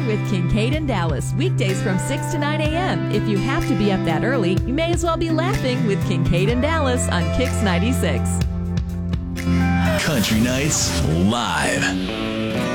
Morning with Kincaid and Dallas, weekdays from 6 to 9 a.m. If you have to be up that early, you may as well be laughing with Kincaid and Dallas on Kix 96. Country Nights Live.